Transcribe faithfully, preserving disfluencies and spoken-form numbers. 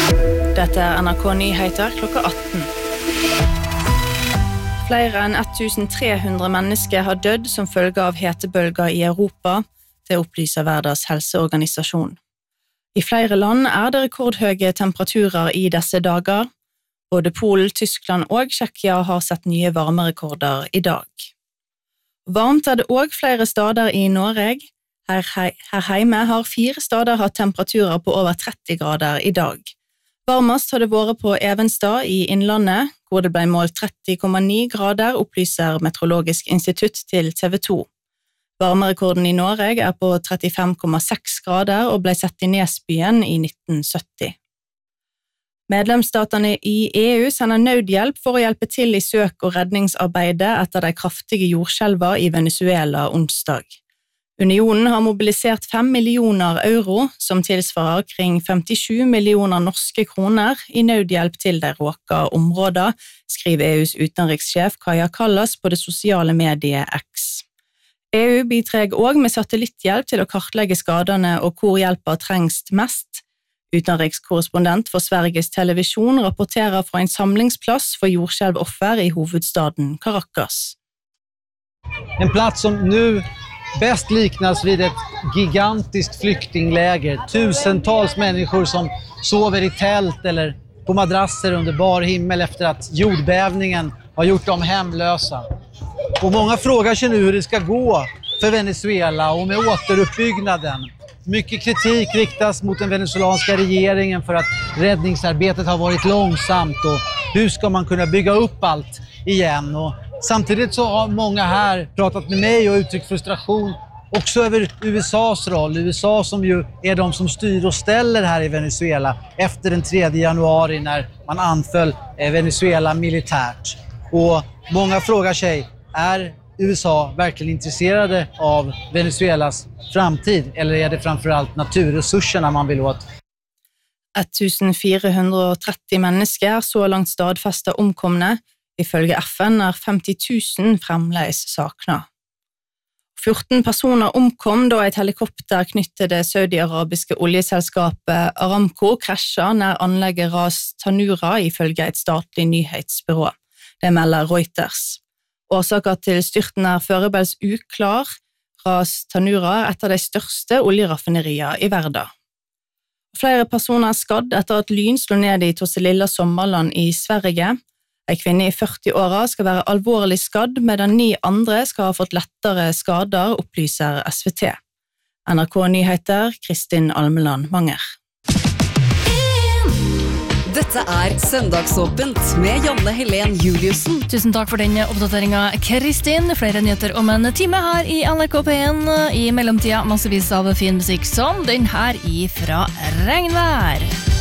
Dette er N R K Nyheter klokka atten. Flere enn tretten hundre mennesker har dødd som følge av hetebølger i Europa, det opplyser Verdens helseorganisasjon. I flere land er det rekordhøye temperaturer i disse dager. Både Polen, Tyskland og Tsjekkia har sett nye varmerekorder i dag. Varmt er det også flere steder i Norge. Her, he her hjemme har fire steder hatt temperaturer på over tretti grader i dag. Varmest har det vært på Evenstad i Innlandet, hvor det ble målt tretti komma ni grader, opplyser Meteorologisk institutt til T V to. Varmerekorden i Norge er på trettifem komma seks grader og ble sett i Nesbyen i nitten sytti. Medlemsstatene i E U sender nødhjelp for å hjelpe til i søk- og redningsarbeidet etter de kraftige jordskjelver i Venezuela onsdag. Unionen har mobilisert fem millioner euro, som tilsvarer kring femtisju millioner norske kroner, i nødhjelp til de råka områder, skriver E U's utenrikssjef Kaja Kallas på det sosiale mediet X. E U bidrar også med satellitthjelp til å kartlegge skadene og hvor hjelpa trengs mest. Utenrikskorrespondent for Sveriges Television rapporterer fra en samlingsplass for jordskjelvoffer i hovedstaden Caracas. En plats som nu bäst liknas vid ett gigantiskt flyktingläger. Tusentals människor som sover i tält eller på madrasser under bar himmel efter att jordbävningen har gjort dem hemlösa. Och många frågar sig nu hur det ska gå för Venezuela och med återuppbyggnaden. Mycket kritik riktas mot den venezuelanska regeringen för att räddningsarbetet har varit långsamt och hur ska man kunna bygga upp allt igen. Och samtidigt så har många här pratat med mig och uttryckt frustration också över U S A:s roll. U S A som ju är de som styr och ställer här i Venezuela efter den tredje januari när man anföll Venezuela militärt. Och många frågar sig, är U S A verkligen intresserade av Venezuelas framtid eller är det framförallt naturresurserna man vill åt? fjorten tretti mennesker så langt stadfestet omkomne. Ifølge F N er femti tusen fremleis sakna. fjorten personer omkom da et helikopter knyttet til det saudi-arabiske oljeselskapet Aramco krasja nær anlegget Ras Tanura ifølge et statlig nyhetsbyrå. Det melder Reuters. Årsaker til styrten er foreløpig uklar. Ras Tanura er et av de største oljeraffinerier i verden. Flere personer er skadd etter at lyn slo ned i Tosselilla Sommerland i Sverige. En kvinne i førti-åra skal være alvorlig skadd, medan ni andre skal ha fått lettere skader, opplyser S V T. N R K Nyheter, Kristin Almeland Manger. Dette er Søndagsåpent med Janne Helen Juliussen. Tusen takk for denne oppdateringen, Kristin. Flere nyheter om en time her i N R K P en. I mellomtida massevis av fin musikk som den her ifra Regnvær.